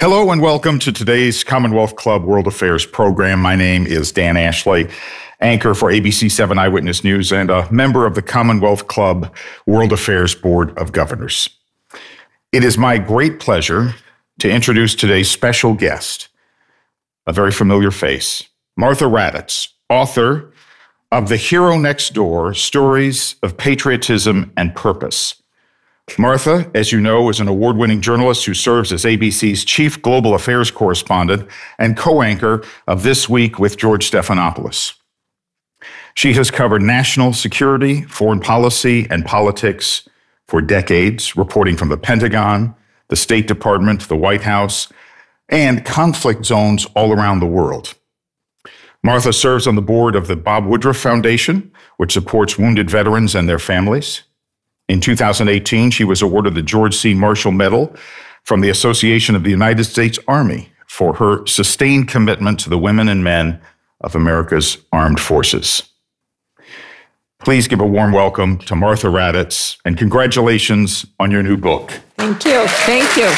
Hello and welcome to today's Commonwealth Club World Affairs program. My name is Dan Ashley, anchor for ABC 7 Eyewitness News and a member of the Commonwealth Club World Affairs Board of Governors. It is my great pleasure to introduce today's special guest, a very familiar face, Martha Raddatz, author of The Hero Next Door, Stories of Patriotism and Purpose. Martha, as you know, is an award-winning journalist who serves as ABC's chief global affairs correspondent and co-anchor of This Week with George Stephanopoulos. She has covered national security, foreign policy, and politics for decades, reporting from the Pentagon, the State Department, the White House, and conflict zones all around the world. Martha serves on the board of the Bob Woodruff Foundation, which supports wounded veterans and their families. In 2018, she was awarded the George C. Marshall Medal from the Association of the United States Army for her sustained commitment to the women and men of America's armed forces. Please give a warm welcome to Martha Raddatz, and congratulations on your new book. Thank you. Thank you.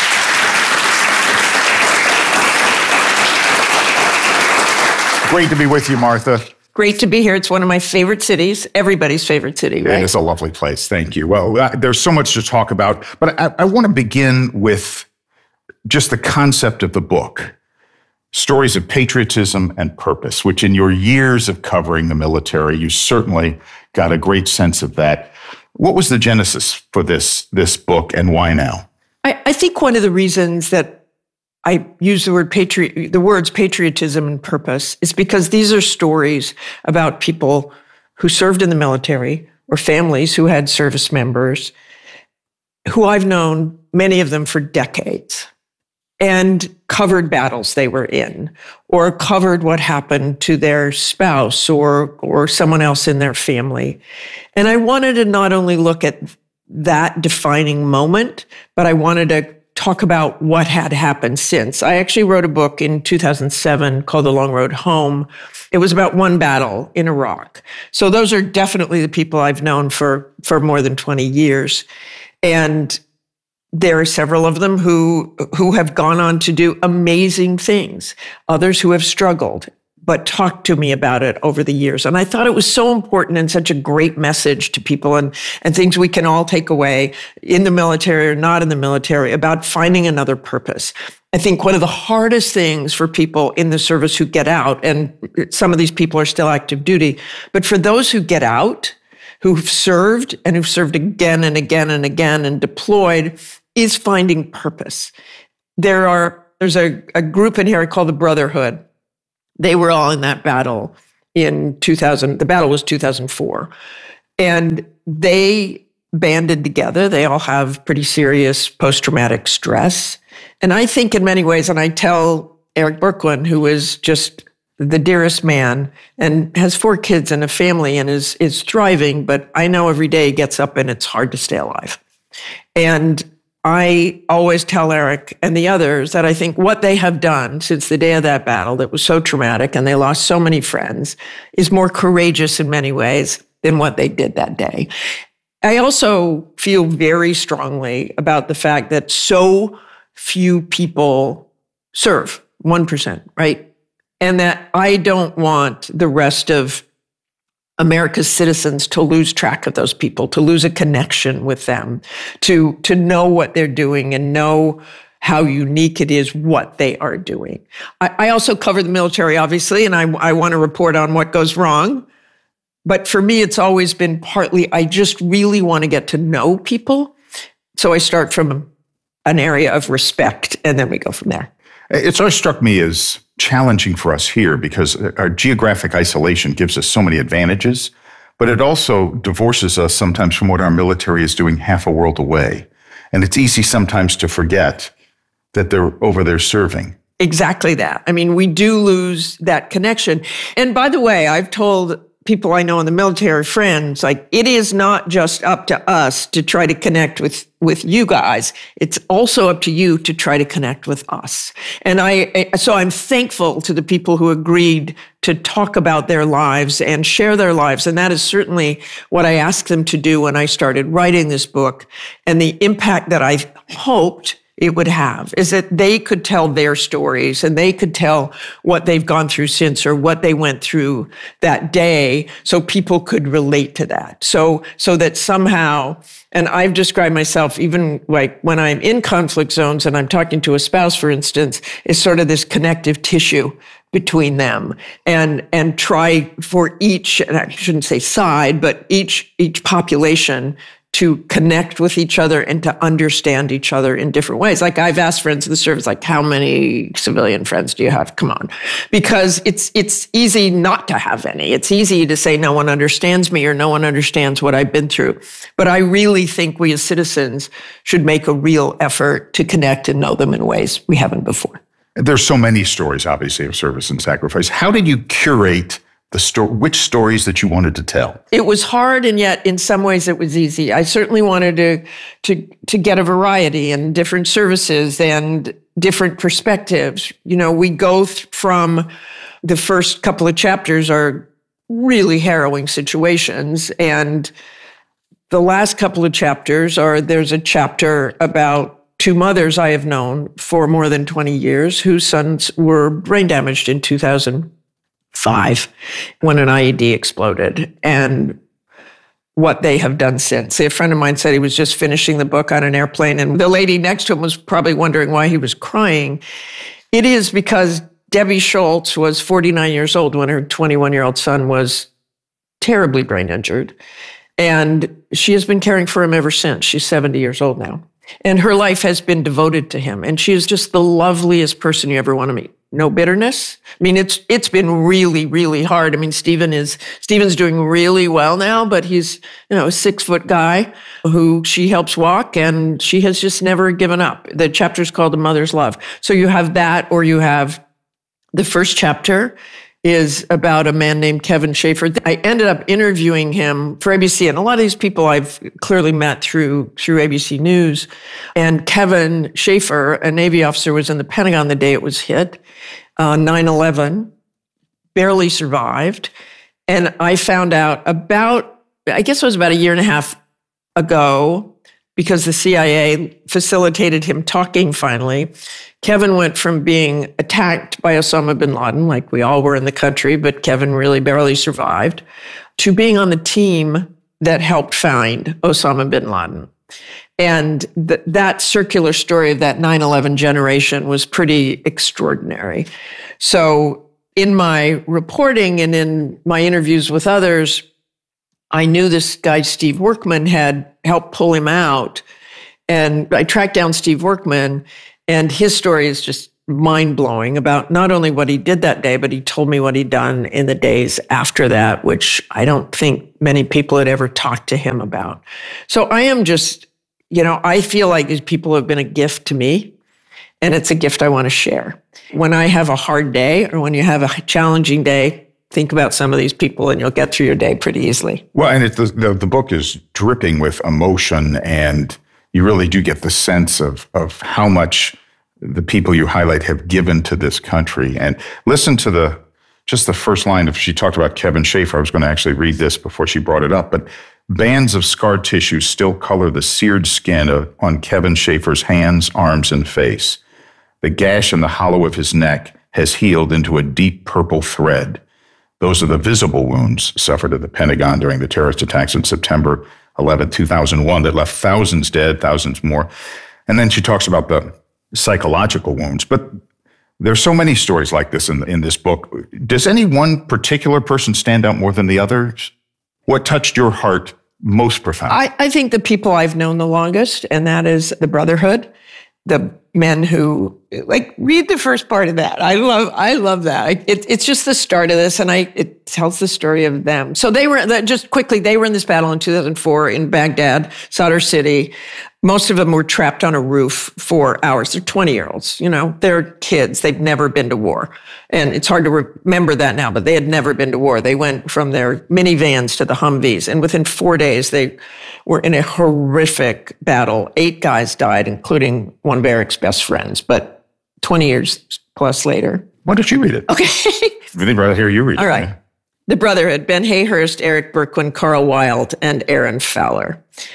Great to be with you, Martha. Great to be here. It's one of my favorite cities, everybody's favorite city, right? It is a lovely place. Thank you. Well, there's so much to talk about, but I want to begin with just the concept of the book, Stories of Patriotism and Purpose, which in your years of covering the military, you certainly got a great sense of that. What was the genesis for this book, and why now? I think one of the reasons that I use the words patriotism and purpose is because these are stories about people who served in the military or families who had service members who I've known, many of them for decades, and covered battles they were in, or covered what happened to their spouse or someone else in their family. And I wanted to not only look at that defining moment, but I wanted to talk about what had happened since. I actually wrote a book in 2007 called The Long Road Home. It was about one battle in Iraq. So those are definitely the people I've known for more than 20 years. And there are several of them who have gone on to do amazing things, others who have struggled, but talked to me about it over the years. And I thought it was so important and such a great message to people and things we can all take away in the military or not in the military about finding another purpose. I think one of the hardest things for people in the service who get out, and some of these people are still active duty, but for those who get out, who've served and who've served again and again and again and deployed, is finding purpose. There's a group in here called the Brotherhood. They were all in that battle in 2000. The battle was 2004. And they banded together. They all have pretty serious post-traumatic stress. And I think in many ways, and I tell Eric Berkwin, who is just the dearest man and has 4 kids and a family and is thriving, but I know every day he gets up and it's hard to stay alive. And I always tell Eric and the others that I think what they have done since the day of that battle that was so traumatic and they lost so many friends is more courageous in many ways than what they did that day. I also feel very strongly about the fact that so few people serve, 1%, right? And that I don't want the rest of America's citizens to lose track of those people, to lose a connection with them, to know what they're doing and know how unique it is what they are doing. I also cover the military, obviously, and I want to report on what goes wrong. But for me, it's always been partly, I just really want to get to know people. So I start from an area of respect, and then we go from there. It's always struck me as challenging for us here because our geographic isolation gives us so many advantages, but it also divorces us sometimes from what our military is doing half a world away. And it's easy sometimes to forget that they're over there serving. Exactly that. I mean, we do lose that connection. And by the way, I've told people I know in the military, friends, like, it is not just up to us to try to connect with you guys. It's also up to you to try to connect with us. And so I'm thankful to the people who agreed to talk about their lives and share their lives. And that is certainly what I asked them to do when I started writing this book. And the impact that I hoped it would have, is that they could tell their stories and they could tell what they've gone through since or what they went through that day, so people could relate to that. So that somehow, and I've described myself, even like when I'm in conflict zones and I'm talking to a spouse, for instance, is sort of this connective tissue between them, and try for each, and I shouldn't say side, but each population to connect with each other and to understand each other in different ways. Like I've asked friends of the service, like, how many civilian friends do you have? Come on. Because it's easy not to have any. It's easy to say no one understands me or no one understands what I've been through. But I really think we as citizens should make a real effort to connect and know them in ways we haven't before. There's so many stories, obviously, of service and sacrifice. How did you curate which stories that you wanted to tell? It was hard, and yet in some ways it was easy. I certainly wanted to get a variety and different services and different perspectives. You know, we go from the first couple of chapters are really harrowing situations, and the last couple of chapters there's a chapter about two mothers I have known for more than 20 years whose sons were brain damaged in 2005 when an IED exploded, and what they have done since. A friend of mine said he was just finishing the book on an airplane, and the lady next to him was probably wondering why he was crying. It is because Debbie Schultz was 49 years old when her 21-year-old son was terribly brain injured, and she has been caring for him ever since. She's 70 years old now. And her life has been devoted to him. And she is just the loveliest person you ever want to meet. No bitterness. I mean, it's been really, really hard. I mean, Stephen's doing really well now, but he's, a 6-foot guy who she helps walk, and she has just never given up. The chapter's called A Mother's Love. So you have that, or you have the first chapter is about a man named Kevin Schaefer. I ended up interviewing him for ABC, and a lot of these people I've clearly met through ABC News. And Kevin Schaefer, a Navy officer, was in the Pentagon the day it was hit, 9/11, barely survived. And I found out I guess it was about a year and a half ago, because the CIA facilitated him talking finally. Kevin went from being attacked by Osama bin Laden, like we all were in the country, but Kevin really barely survived, to being on the team that helped find Osama bin Laden. And that circular story of that 9/11 generation was pretty extraordinary. So in my reporting and in my interviews with others, I knew this guy, Steve Workman, had helped pull him out. And I tracked down Steve Workman, and his story is just mind-blowing about not only what he did that day, but he told me what he'd done in the days after that, which I don't think many people had ever talked to him about. So I am just, I feel like these people have been a gift to me, and it's a gift I want to share. When I have a hard day or when you have a challenging day, think about some of these people and you'll get through your day pretty easily. Well, and the book is dripping with emotion, and you really do get the sense of how much the people you highlight have given to this country. And listen to just the first line of, she talked about Kevin Schaefer. I was going to actually read this before she brought it up, but bands of scarred tissue still color the seared skin on Kevin Schaefer's hands, arms, and face. The gash in the hollow of his neck has healed into a deep purple thread. Those are the visible wounds suffered at the Pentagon during the terrorist attacks on September 11, 2001 that left thousands dead, thousands more. And then she talks about the psychological wounds. But there's so many stories like this in this book. Does any one particular person stand out more than the others? What touched your heart most profoundly? I think the people I've known the longest, and that is the Brotherhood, the men who, read the first part of that. I love that. It's just the start of this, and it tells the story of them. So they were in this battle in 2004 in Baghdad, Sadr City. Most of them were trapped on a roof for hours. They're 20-year-olds, they're kids. They've never been to war. And it's hard to remember that now, but they had never been to war. They went from their minivans to the Humvees. And within 4 days, they were in a horrific battle. 8 guys died, including one of Eric's best friends, but 20 years plus later. Why don't you read it? Okay. I'd rather hear you read it. All right. The Brotherhood, Ben Hayhurst, Eric Berkwin, Carl Wild, and Aaron Fowler.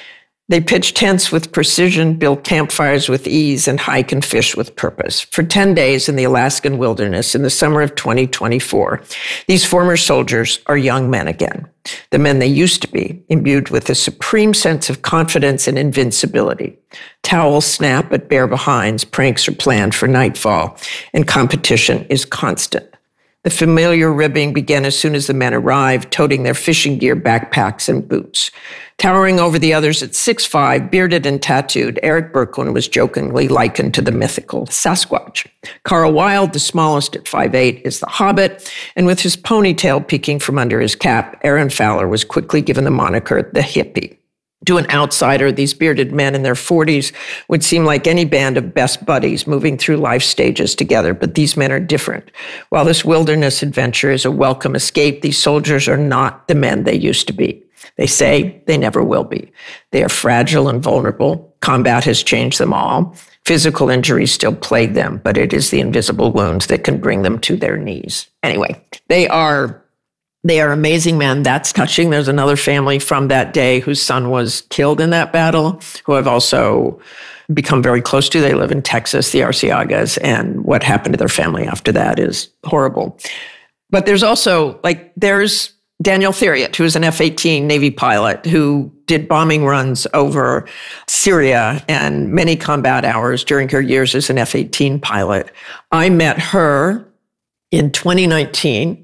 They pitch tents with precision, build campfires with ease, and hike and fish with purpose. For 10 days in the Alaskan wilderness in the summer of 2024, these former soldiers are young men again, the men they used to be, imbued with a supreme sense of confidence and invincibility. Towels snap at bare behinds, pranks are planned for nightfall, and competition is constant. The familiar ribbing began as soon as the men arrived, toting their fishing gear, backpacks, and boots. Towering over the others at 6'5", bearded and tattooed, Eric Berkman was jokingly likened to the mythical Sasquatch. Carl Wilde, the smallest at 5'8", is the Hobbit, and with his ponytail peeking from under his cap, Aaron Fowler was quickly given the moniker the Hippie. To an outsider, these bearded men in their 40s would seem like any band of best buddies moving through life stages together, but these men are different. While this wilderness adventure is a welcome escape, these soldiers are not the men they used to be. They say they never will be. They are fragile and vulnerable. Combat has changed them all. Physical injuries still plague them, but it is the invisible wounds that can bring them to their knees. Anyway, they are amazing men. That's touching. There's another family from that day whose son was killed in that battle, who I've also become very close to. They live in Texas, the Arciagas, and what happened to their family after that is horrible. But there's also, there's Danielle Theriot, who is an F-18 Navy pilot who did bombing runs over Syria and many combat hours during her years as an F-18 pilot. I met her in 2019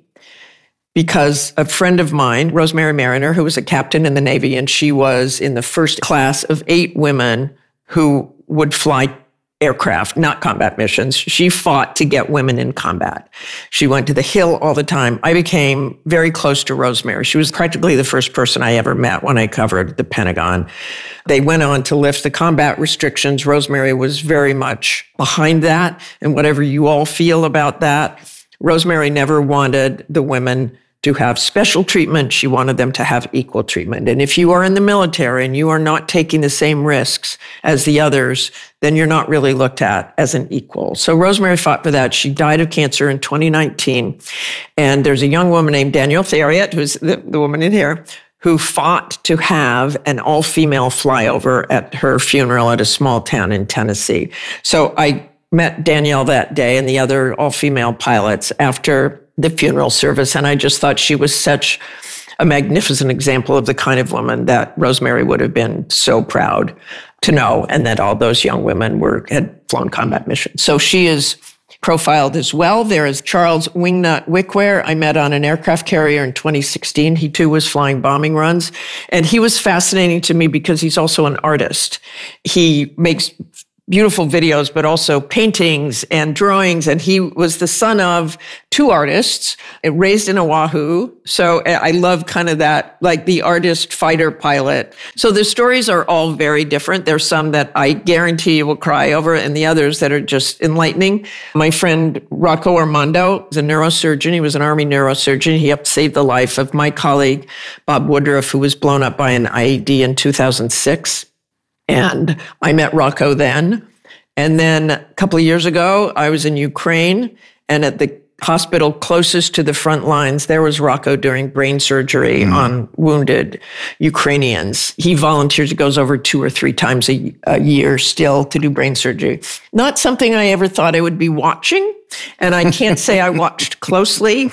because a friend of mine, Rosemary Mariner, who was a captain in the Navy, and she was in the first class of 8 women who would fly aircraft, not combat missions. She fought to get women in combat. She went to the Hill all the time. I became very close to Rosemary. She was practically the first person I ever met when I covered the Pentagon. They went on to lift the combat restrictions. Rosemary was very much behind that, and whatever you all feel about that, Rosemary never wanted the women to have special treatment. She wanted them to have equal treatment. And if you are in the military and you are not taking the same risks as the others, then you're not really looked at as an equal. So Rosemary fought for that. She died of cancer in 2019. And there's a young woman named Danielle Theriot, who's the woman in here, who fought to have an all-female flyover at her funeral at a small town in Tennessee. So I met Danielle that day and the other all-female pilots after the funeral service, and I just thought she was such a magnificent example of the kind of woman that Rosemary would have been so proud to know, and that all those young women had flown combat missions. So she is profiled as well. There is Charles Wingnut Wickware. I met on an aircraft carrier in 2016. He too was flying bombing runs, and he was fascinating to me because he's also an artist. He makes beautiful videos, but also paintings and drawings. And he was the son of 2 artists, raised in Oahu. So I love kind of that, like the artist fighter pilot. So the stories are all very different. There's some that I guarantee you will cry over, and the others that are just enlightening. My friend Rocco Armando is a neurosurgeon. He was an Army neurosurgeon. He helped save the life of my colleague, Bob Woodruff, who was blown up by an IED in 2006. And I met Rocco then. And then a couple of years ago, I was in Ukraine, and at the hospital closest to the front lines, there was Rocco doing brain surgery on wounded Ukrainians. He volunteers. He goes over 2 or 3 times a year still to do brain surgery. Not something I ever thought I would be watching. And I can't say I watched closely,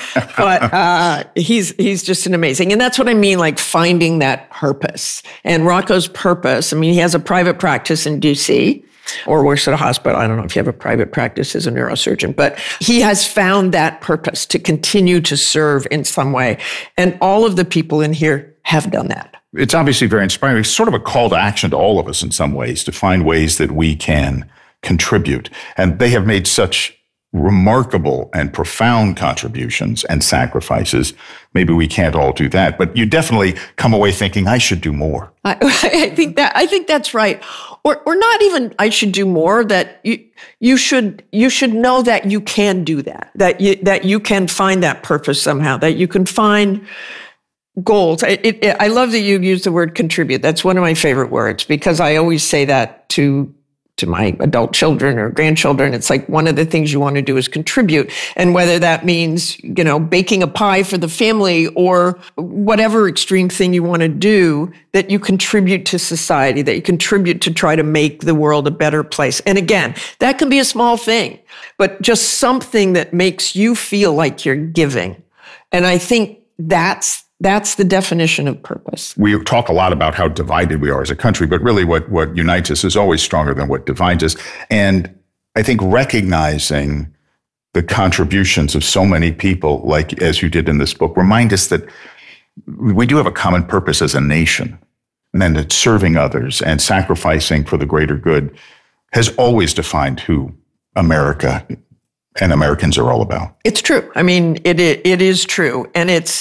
but he's just an amazing. And that's what I mean, like finding that purpose. And Rocco's purpose, I mean, he has a private practice in DC, or works at a hospital. I don't know if you have a private practice as a neurosurgeon, but he has found that purpose to continue to serve in some way. And all of the people in here have done that. It's obviously very inspiring. It's sort of a call to action to all of us in some ways, to find ways that we can contribute. And they have made such remarkable and profound contributions and sacrifices. Maybe we can't all do that, but you definitely come away thinking, I should do more. I think that's right. Or not even I should do more, that you should know that you can do that, that you can find that purpose somehow, that you can find goals. I love that you use the word contribute. That's one of my favorite words, because I always say that to to my adult children or grandchildren. It's like one of the things you want to do is contribute. And whether that means, baking a pie for the family or whatever extreme thing you want to do, that you contribute to society, that you contribute to try to make the world a better place. And again, that can be a small thing, but just something that makes you feel like you're giving. And I think that's the definition of purpose. We talk a lot about how divided we are as a country, but really what unites us is always stronger than what divides us. And I think recognizing the contributions of so many people, like as you did in this book, remind us that we do have a common purpose as a nation, and then that serving others and sacrificing for the greater good has always defined who America and Americans are all about. It's true. I mean, it is true.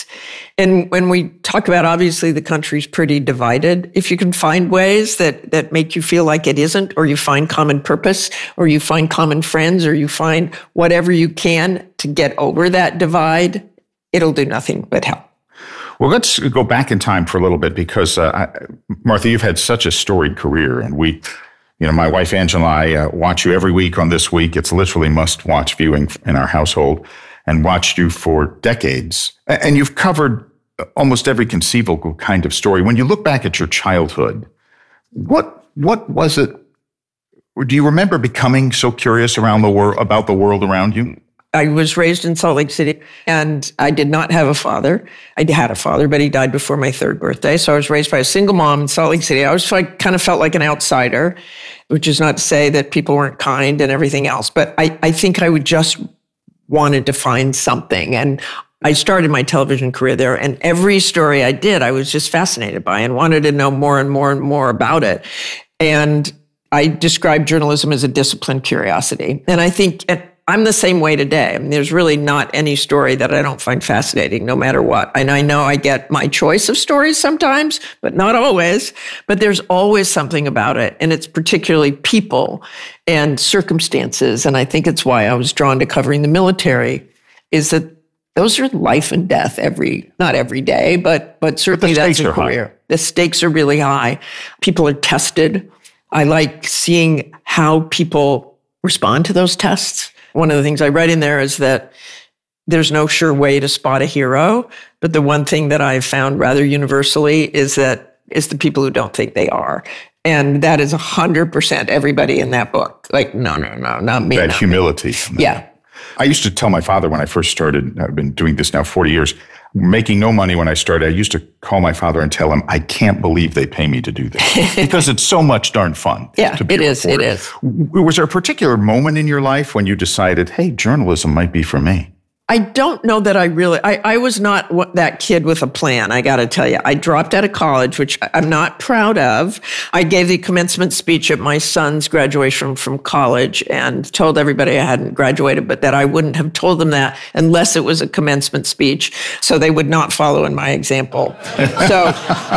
And when we talk about, obviously, the country's pretty divided, if you can find ways that make you feel like it isn't, or you find common purpose, or you find common friends, or you find whatever you can to get over that divide, it'll do nothing but help. Well, let's go back in time for a little bit because, Martha, you've had such a storied career, and my wife Angela and I watch you every week on This Week. It's literally must-watch viewing in our household, and watched you for decades. And you've covered almost every conceivable kind of story. When you look back at your childhood, what was it? Do you remember becoming so curious around the world about the world around you? I was raised in Salt Lake City, and I did not have a father. I had a father, but he died before my third birthday. So I was raised by a single mom in Salt Lake City. I was kind of felt like an outsider, which is not to say that people weren't kind and everything else. But I think I would just wanted to find something. And I started my television career there, and every story I did, I was just fascinated by and wanted to know more and more and more about it. And I described journalism as a disciplined curiosity. And I think I'm the same way today. I mean, there's really not any story that I don't find fascinating, no matter what. And I know I get my choice of stories sometimes, but not always. But there's always something about it. And it's particularly people and circumstances. And I think it's why I was drawn to covering the military, is that those are life and death not every day, but certainly that's a career. The stakes are really high. People are tested. I like seeing how people respond to those tests. One of the things I write in there is that there's no sure way to spot a hero, but the one thing that I've found rather universally is the people who don't think they are. And that is 100% everybody in that book. Like, no, not me. That humility. Yeah. I used to tell my father when I first started, I've been doing this now 40 years, making no money when I started, I used to call my father and tell him, I can't believe they pay me to do this because it's so much darn fun. Yeah, it is. Was there a particular moment in your life when you decided, hey, journalism might be for me? I don't know that I was not that kid with a plan, I got to tell you. I dropped out of college, which I'm not proud of. I gave the commencement speech at my son's graduation from college and told everybody I hadn't graduated, but that I wouldn't have told them that unless it was a commencement speech, so they would not follow in my example. So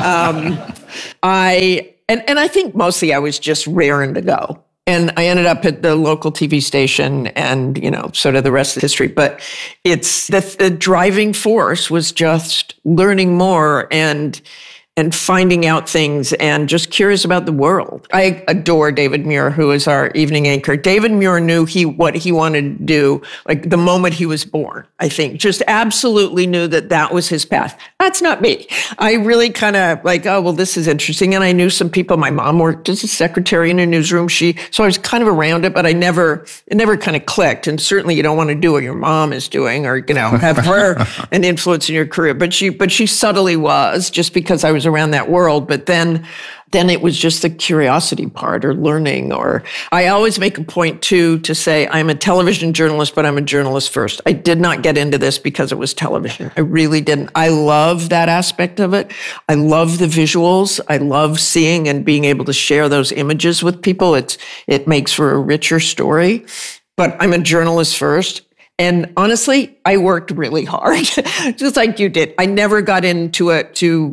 I think mostly I was just raring to go. And I ended up at the local TV station and, sort of the rest of the history. But it's the driving force was just learning more and finding out things and just curious about the world. I adore David Muir, who is our evening anchor. David Muir knew what he wanted to do, like the moment he was born, I think. Just absolutely knew that was his path. That's not me. I really kind of like, oh, well, this is interesting. And I knew some people. My mom worked as a secretary in a newsroom. So I was kind of around it, but it never kind of clicked. And certainly you don't want to do what your mom is doing or, have her an influence in your career. But she subtly was, just because I was around that world. But then it was just the curiosity part or learning. Or I always make a point too to say I'm a television journalist, but I'm a journalist first. I did not get into this because it was television. I really didn't. I love that aspect of it. I love the visuals. I love seeing and being able to share those images with people. It makes for a richer story. But I'm a journalist first. And honestly, I worked really hard, just like you did. I never got into it to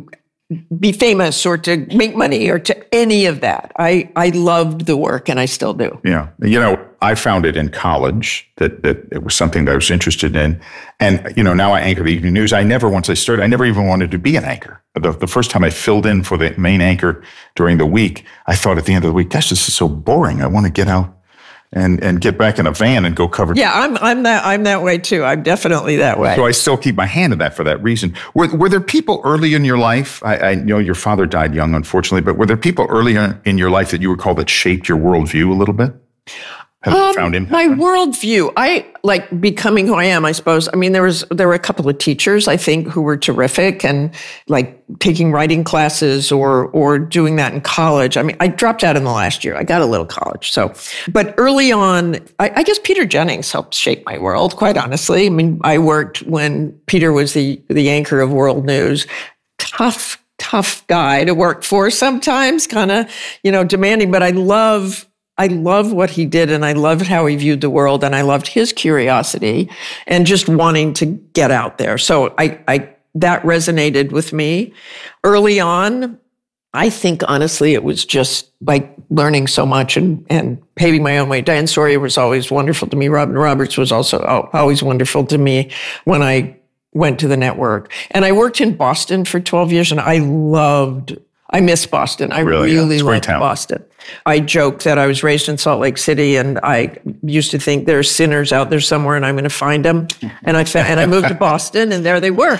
be famous or to make money or to any of that. I loved the work, and I still do. Yeah. I found it in college that it was something that I was interested in. And, now I anchor the evening news. Once I started, I never even wanted to be an anchor. The first time I filled in for the main anchor during the week, I thought at the end of the week, gosh, this is so boring. I want to get out and get back in a van and go cover. Yeah, I'm that way too. I'm definitely that way. So I still keep my hand in that for that reason. Were there people early in your life? I know your father died young, unfortunately, but were there people early in your life that you recall that shaped your worldview a little bit? Have you found impact? My worldview, I like becoming who I am, I suppose. I mean, there were a couple of teachers, I think, who were terrific, and like taking writing classes or doing that in college. I mean, I dropped out in the last year. I got a little college. But early on, I guess Peter Jennings helped shape my world, quite honestly. I mean, I worked when Peter was the anchor of World News. Tough guy to work for sometimes, kind of, demanding, but I love what he did, and I loved how he viewed the world, and I loved his curiosity and just wanting to get out there. So that resonated with me. Early on, I think, honestly, it was just like learning so much and paving my own way. Diane Sawyer was always wonderful to me. Robin Roberts was also always wonderful to me when I went to the network. And I worked in Boston for 12 years, and I miss Boston. I really loved Boston. I joke that I was raised in Salt Lake City, and I used to think there are sinners out there somewhere, and I'm going to find them. And I moved to Boston, and there they were.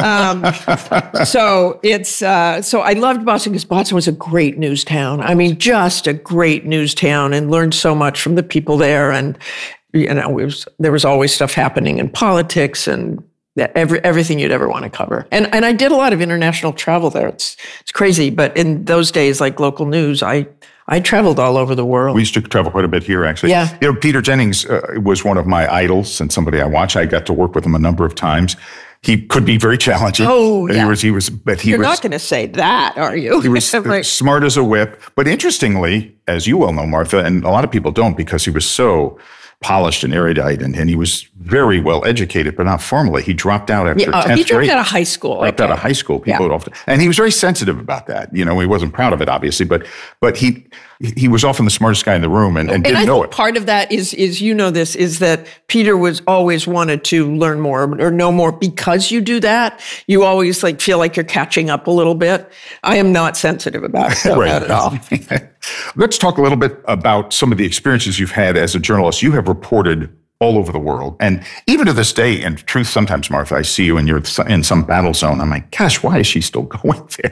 So I loved Boston because Boston was a great news town. I mean, just a great news town, and learned so much from the people there. And there was always stuff happening in politics and everything you'd ever want to cover. And I did a lot of international travel there. It's crazy. But in those days, like local news, I traveled all over the world. We used to travel quite a bit here, actually. Yeah. Peter Jennings was one of my idols and somebody I watched. I got to work with him a number of times. He could be very challenging. Oh, yeah. You're not going to say that, are you? He was smart as a whip. But interestingly, as you well know, Martha, and a lot of people don't because he was so polished and erudite, and he was very well educated, but not formally. He dropped out after 10th grade. He dropped out of high school. Dropped out of high school. People often, and he was very sensitive about that. He wasn't proud of it, obviously, but he was often the smartest guy in the room and didn't know it. Part of that is is that Peter was always wanted to learn more or know more. Because you do that, you always feel like you're catching up a little bit. I am not sensitive about it, right. Not at all. Let's talk a little bit about some of the experiences you've had as a journalist. You have reported all over the world. And even to this day, in truth, sometimes, Martha, I see you and you're in some battle zone. I'm like, gosh, why is she still going there?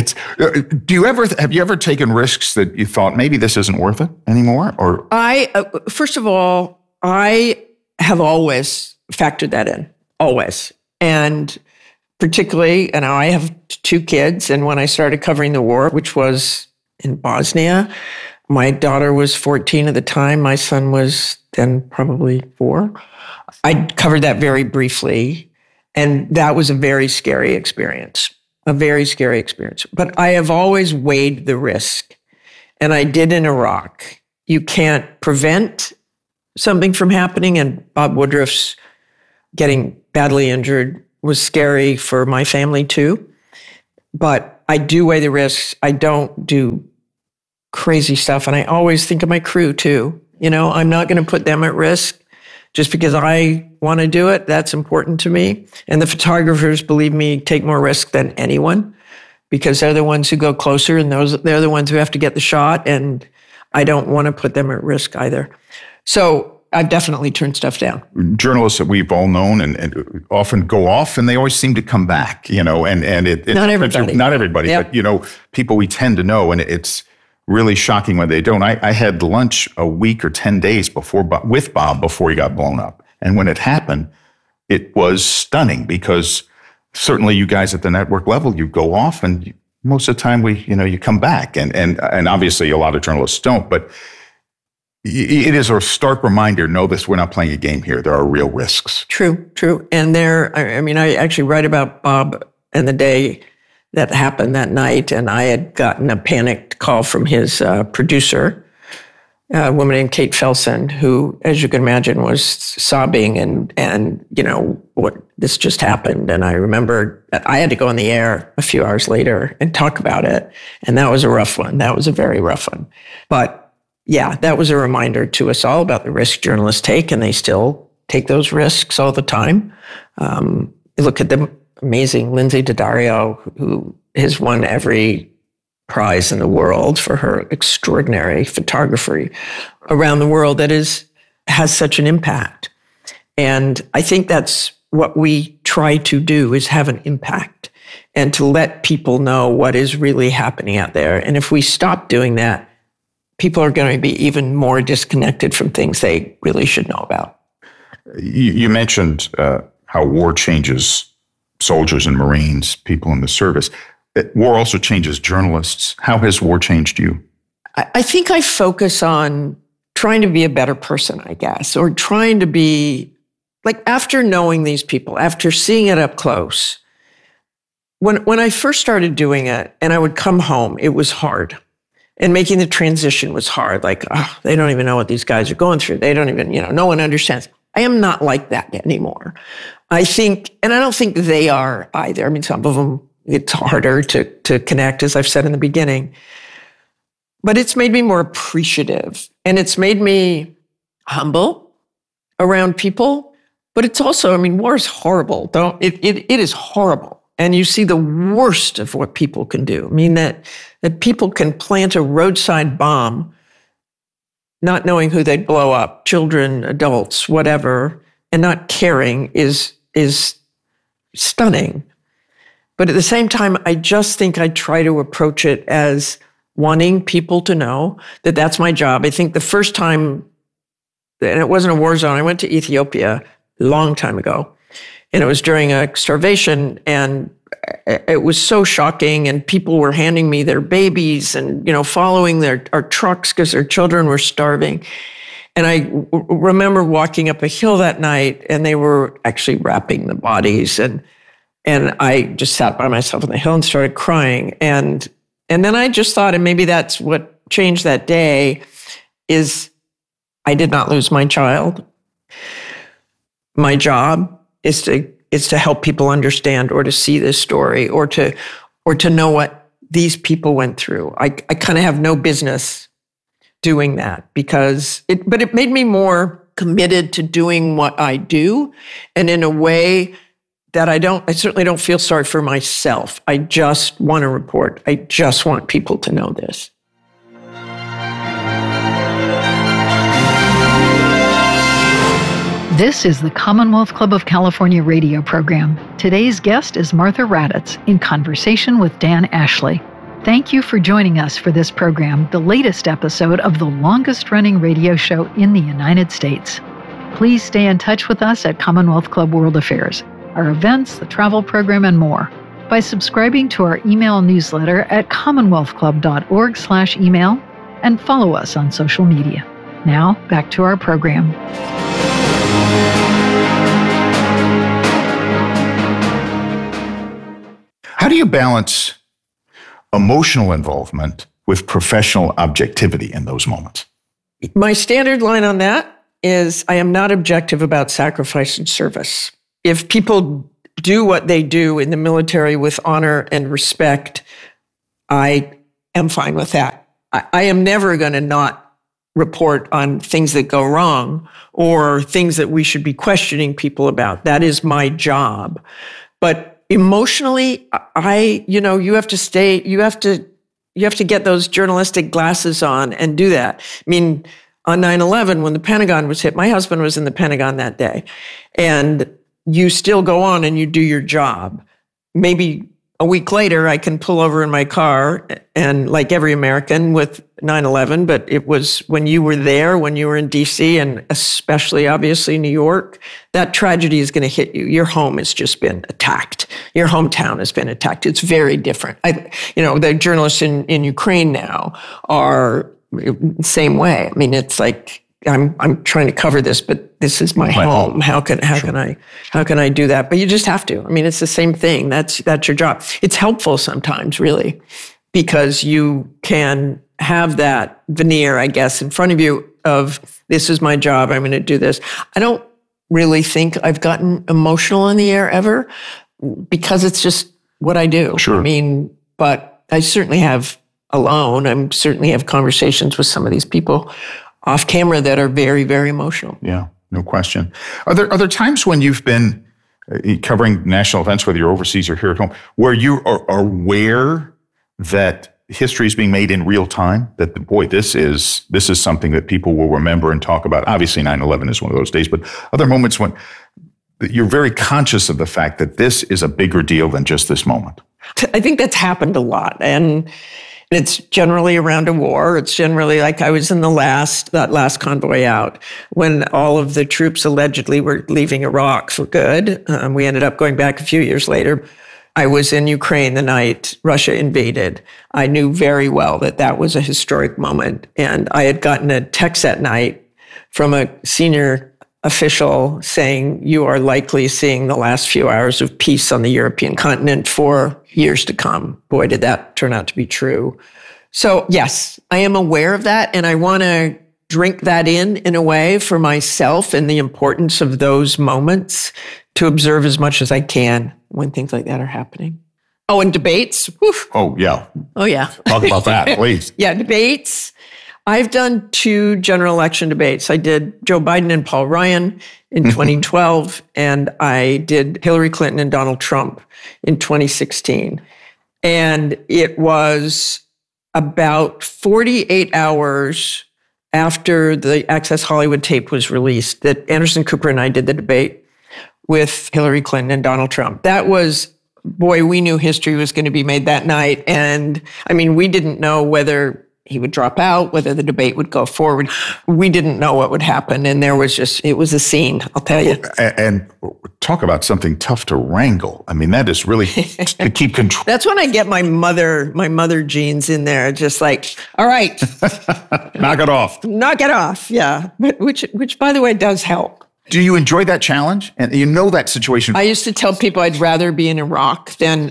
Have you ever taken risks that you thought maybe this isn't worth it anymore? Or first of all, I have always factored that in, always. And particularly, I have 2 kids. And when I started covering the war, which was in Bosnia, my daughter was 14 at the time. My son was then probably 4. I covered that very briefly, and that was a very scary experience, But I have always weighed the risk, and I did in Iraq. You can't prevent something from happening, and Bob Woodruff's getting badly injured was scary for my family too. But I do weigh the risks. I don't do crazy stuff. And I always think of my crew too. I'm not going to put them at risk just because I want to do it. That's important to me. And the photographers, believe me, take more risk than anyone because they're the ones who go closer and they're the ones who have to get the shot. And I don't want to put them at risk either. So I've definitely turned stuff down. Journalists that we've all known and often go off and they always seem to come back, and not everybody. Not everybody, yep. But people we tend to know, and it's really shocking when they don't. I had lunch a week or 10 days with Bob before he got blown up. And when it happened, it was stunning because certainly you guys at the network level, you go off and most of the time you come back. And obviously a lot of journalists don't, but it is a stark reminder, know this, we're not playing a game here. There are real risks. True. And I actually write about Bob and the day that happened that night, and I had gotten a panicked call from his producer a woman named Kate Felsen, who, as you can imagine, was sobbing and what this just happened. And I remember I had to go on the air a few hours later and talk about it. And that was a rough one. That was a very rough one. But yeah, that was a reminder to us all about the risk journalists take, and they still take those risks all the time. Look at the amazing Lindsay Daddario, who has won every prize in the world for her extraordinary photography around the world that has such an impact. And I think that's what we try to do, is have an impact and to let people know what is really happening out there. And if we stop doing that, people are going to be even more disconnected from things they really should know about. You mentioned how war changes soldiers and Marines, people in the service. War also changes journalists. How has war changed you? I think I focus on trying to be a better person, I guess, or trying to be, like, after knowing these people, after seeing it up close. When I first started doing it and I would come home, it was hard. And making the transition was hard. Like, they don't even know what these guys are going through. They don't even, no one understands. I am not like that anymore. I think, and I don't think they are either. I mean, some of them, it's harder to connect, as I've said in the beginning. But it's made me more appreciative, and it's made me humble around people. But it's also, I mean, war is horrible. It is horrible. And you see the worst of what people can do. I mean, that people can plant a roadside bomb, not knowing who they'd blow up, children, adults, whatever, and not caring is stunning. But at the same time, I just think I try to approach it as wanting people to know that that's my job. I think the first time, and it wasn't a war zone, I went to Ethiopia a long time ago, and it was during a starvation, and it was so shocking, and people were handing me their babies and, following our trucks because their children were starving. And I remember walking up a hill that night, and they were actually wrapping the bodies, and I just sat by myself on the hill and started crying. And then I just thought, and maybe that's what changed that day, is I did not lose my child. My job is to help people understand, or to see this story, or to know what these people went through. I kind of have no business doing that, but it made me more committed to doing what I do, and in a way that I certainly don't feel sorry for myself. I just want to report. I just want people to know this. This is the Commonwealth Club of California radio program. Today's guest is Martha Raddatz in conversation with Dan Ashley. Thank you for joining us for this program, the latest episode of the longest-running radio show in the United States. Please stay in touch with us at Commonwealth Club World Affairs, our events, the travel program, and more by subscribing to our email newsletter at commonwealthclub.org/email and follow us on social media. Now, back to our program. How do you balance emotional involvement with professional objectivity in those moments? My standard line on that is, I am not objective about sacrifice and service. If people do what they do in the military with honor and respect, I am fine with that. I am never going to not report on things that go wrong or things that we should be questioning people about. That is my job. But emotionally, you have to get those journalistic glasses on and do that. I mean, on 9/11, when the Pentagon was hit, my husband was in the Pentagon that day, and you still go on and you do your job. Maybe a week later, I can pull over in my car, and like every American with 9/11, but it was when you were there, when you were in DC, and especially obviously New York, that tragedy is going to hit you. Your home has just been attacked. Your hometown has been attacked. It's very different. The journalists in Ukraine now are the same way. I mean, it's like, I'm trying to cover this, but this is my home. How can I do that? But you just have to. I mean, it's the same thing. That's your job. It's helpful sometimes, really, because you can have that veneer, I guess, in front of you of this is my job, I'm going to do this. I don't really think I've gotten emotional in the air ever because it's just what I do. Sure. I mean, but I certainly have alone. I certainly have conversations with some of these people off camera that are very, very emotional. Yeah, no question. Are there times when you've been covering national events, whether you're overseas or here at home, where you are aware that history is being made in real time? That, boy, this is something that people will remember and talk about. Obviously, 9/11 is one of those days, but other moments when you're very conscious of the fact that this is a bigger deal than just this moment. I think that's happened a lot. And it's generally around a war. It's generally like I was in that last convoy out when all of the troops allegedly were leaving Iraq for good. We ended up going back a few years later. I was in Ukraine the night Russia invaded. I knew very well that was a historic moment. And I had gotten a text that night from a senior official saying, you are likely seeing the last few hours of peace on the European continent for years to come. Boy, did that turn out to be true. So yes, I am aware of that. And I want to drink that in a way for myself and the importance of those moments to observe as much as I can when things like that are happening. Oh, and debates. Woof. Oh, yeah. Oh, yeah. Talk about that, please. Yeah, debates. I've done 2 general election debates. I did Joe Biden and Paul Ryan in 2012, and I did Hillary Clinton and Donald Trump in 2016. And it was about 48 hours after the Access Hollywood tape was released that Anderson Cooper and I did the debate with Hillary Clinton and Donald Trump. That was, boy, we knew history was going to be made that night. And I mean, we didn't know whether he would drop out, whether the debate would go forward. We didn't know what would happen. And it was a scene, I'll tell you. And talk about something tough to wrangle. I mean, that is really to keep control. That's when I get my mother genes in there, just like, all right. Knock it off. Knock it off, yeah. Which, by the way, does help. Do you enjoy that challenge? And you know that situation. I used to tell people I'd rather be in Iraq than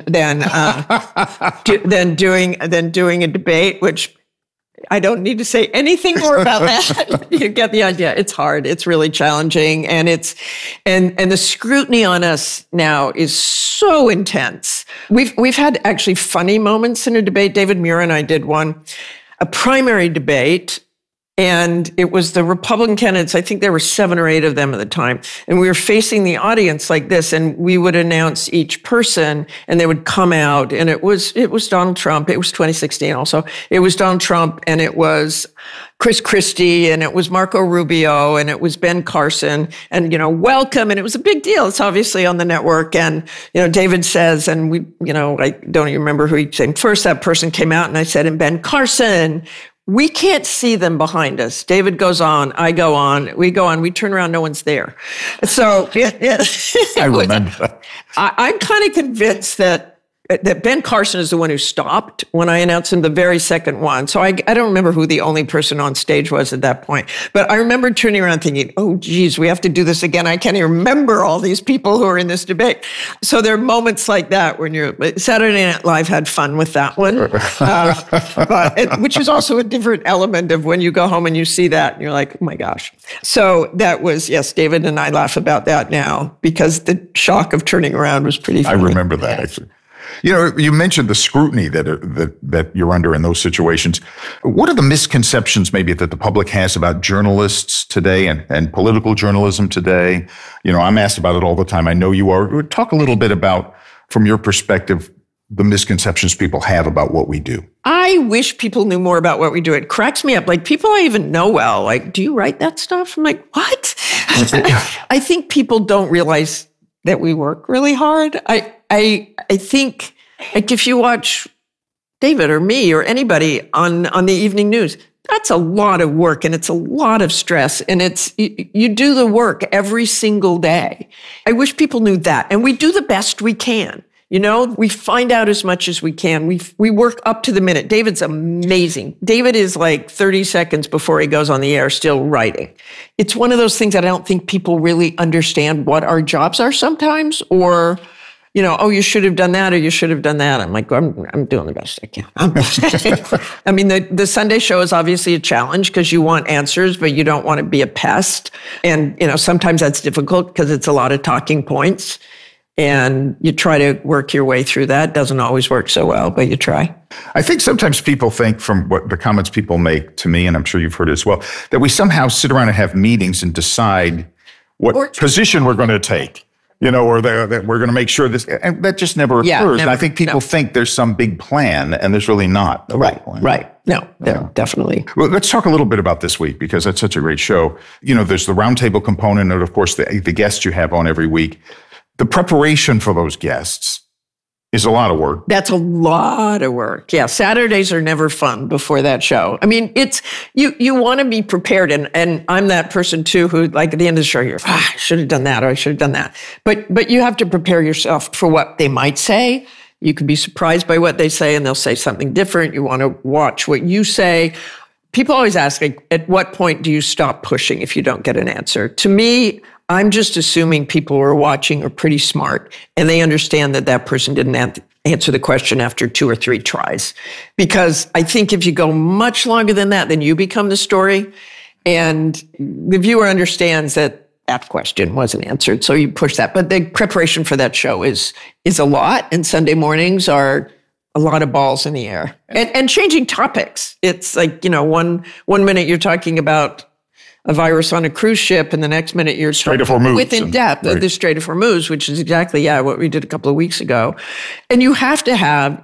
doing a debate, which I don't need to say anything more about that. You get the idea. It's hard. It's really challenging. And the scrutiny on us now is so intense. We've had actually funny moments in a debate. David Muir and I did a primary debate. And it was the Republican candidates. I think there were 7 or 8 of them at the time. And we were facing the audience like this, and we would announce each person, and they would come out. And it was Donald Trump. It was 2016 also. It was Donald Trump, and it was Chris Christie, and it was Marco Rubio, and it was Ben Carson, and, welcome. And it was a big deal. It's obviously on the network. And, David says, and we, I don't even remember who he said first. That person came out, and I said, and Ben Carson. We can't see them behind us. David goes on, I go on, we go on, we turn around, no one's there. So I remember that. I'm kind of convinced that Ben Carson is the one who stopped when I announced him the very second one. So I don't remember who the only person on stage was at that point. But I remember turning around thinking, oh, geez, we have to do this again. I can't even remember all these people who are in this debate. So there are moments like that when Saturday Night Live had fun with that one, which is also a different element of when you go home and you see that and you're like, oh my gosh. So that was, yes, David and I laugh about that now because the shock of turning around was pretty funny. I remember that actually. You mentioned the scrutiny that you're under in those situations. What are the misconceptions maybe that the public has about journalists today and political journalism today? I'm asked about it all the time. I know you are. Talk a little bit about, from your perspective, the misconceptions people have about what we do. I wish people knew more about what we do. It cracks me up. Like people I even know well, like, do you write that stuff? I'm like, what? I think people don't realize that we work really hard. I think, like, if you watch David or me or anybody on the evening news, that's a lot of work and it's a lot of stress and you do the work every single day. I wish people knew that. And we do the best we can. We find out as much as we can. We work up to the minute. David's amazing. David is like 30 seconds before he goes on the air still writing. It's one of those things that I don't think people really understand what our jobs are sometimes, or oh, you should have done that or you should have done that. I'm like, I'm doing the best I can. I mean, the Sunday show is obviously a challenge because you want answers, but you don't want to be a pest. And, sometimes that's difficult because it's a lot of talking points. And you try to work your way through that. Doesn't always work so well, but you try. I think sometimes people think, from what the comments people make to me, and I'm sure you've heard it as well, that we somehow sit around and have meetings and decide what position we're going to take. Or that we're going to make sure this, and that just never occurs. Never, and I think people think there's some big plan, and there's really not. Right. No, definitely. Well, let's talk a little bit about this week, because that's such a great show. There's the roundtable component, and of course, the guests you have on every week. The preparation for those guests is a lot of work. That's a lot of work. Yeah, Saturdays are never fun before that show. I mean, it's you want to be prepared, and I'm that person too who, like, at the end of the show, you're, I should have done that or I should have done that. But you have to prepare yourself for what they might say. You can be surprised by what they say, and they'll say something different. You want to watch what you say. People always ask, like, at what point do you stop pushing if you don't get an answer? To me, I'm just assuming people who are watching are pretty smart and they understand that person didn't answer the question after 2 or 3 tries. Because I think if you go much longer than that, then you become the story. And the viewer understands that question wasn't answered. So you push that. But the preparation for that show is a lot. And Sunday mornings are a lot of balls in the air. And changing topics. It's like, one minute you're talking about a virus on a cruise ship, and the next minute you're Strait of Hormuz within depth of the Strait of Hormuz, which is exactly what we did a couple of weeks ago. And you have to have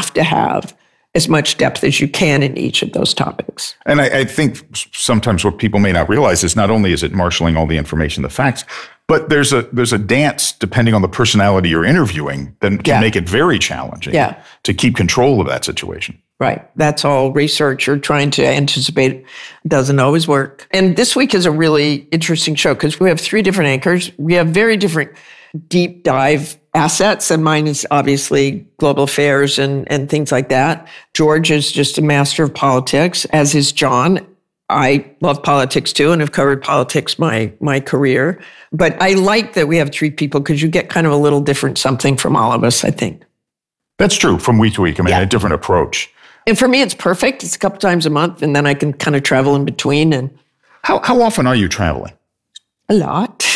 as much depth as you can in each of those topics. And I think sometimes what people may not realize is not only is it marshaling all the information, the facts, but there's a dance, depending on the personality you're interviewing, that can make it very challenging to keep control of that situation. Right. That's all research. You're trying to anticipate. Doesn't always work. And this week is a really interesting show because we have 3 different anchors. We have very different deep dive assets, and mine is obviously global affairs and things like that. George is just a master of politics, as is John. I love politics too, and have covered politics my career. But I like that we have 3 people because you get kind of a little different something from all of us, I think. That's true, from week to week. I mean, a different approach. And for me, it's perfect. It's a couple times a month, and then I can kind of travel in between. And how often are you traveling? A lot.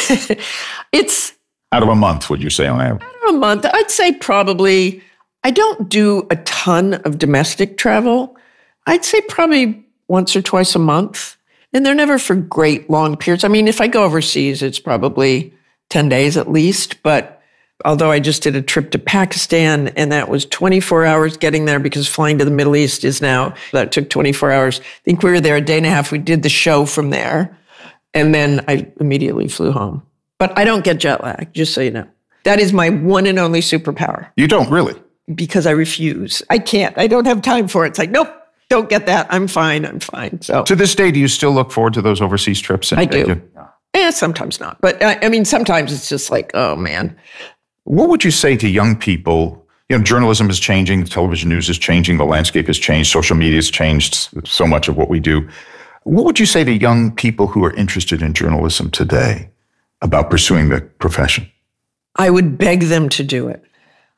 It's out of a month, would you say, on average? Out of a month, I'd say probably. I don't do a ton of domestic travel. I'd say probably once or twice a month, and they're never for great long periods. I mean, if I go overseas, it's probably 10 days at least, but although I just did a trip to Pakistan, and that was 24 hours getting there because flying to the Middle East that took 24 hours. I think we were there a day and a half. We did the show from there, and then I immediately flew home. But I don't get jet lag, just so you know. That is my one and only superpower. You don't really? Because I refuse. I can't. I don't have time for it. It's like, nope, don't get that. I'm fine. So to this day, do you still look forward to those overseas trips? I do. Sometimes not. But I mean, sometimes it's just like, oh, man. What would you say to young people? Journalism is changing, television news is changing, the landscape has changed, social media has changed so much of what we do. What would you say to young people who are interested in journalism today about pursuing the profession? I would beg them to do it.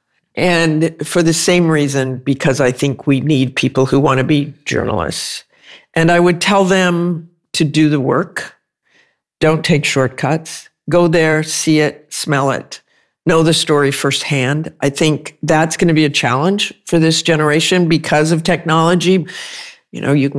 And for the same reason, because I think we need people who want to be journalists. And I would tell them to do the work. Don't take shortcuts. Go there, see it, smell it. Know the story firsthand. I think that's going to be a challenge for this generation because of technology. You can